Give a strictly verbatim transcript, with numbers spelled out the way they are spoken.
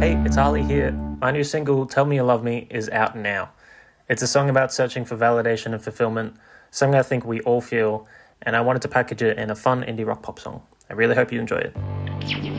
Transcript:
Hey, it's Ali here. My new single, Tell Me You Love Me, is out now. It's a song about searching for validation and fulfillment, something I think we all feel, and I wanted to package it in a fun indie rock pop song. I really hope you enjoy it.